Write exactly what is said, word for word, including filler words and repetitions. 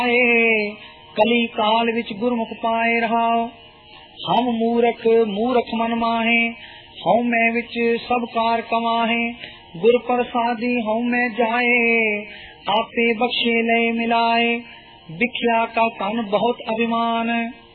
कली काल विच गुरमुख पाए रहाओ। हम मूरख मूरख मन माहे, हऊ मैं विच सब कार कमाहे। गुर प्रसादी हऊ मैं जाए, आपे बख्शे लय मिलाए। बिख्या का तन बहुत अभिमान,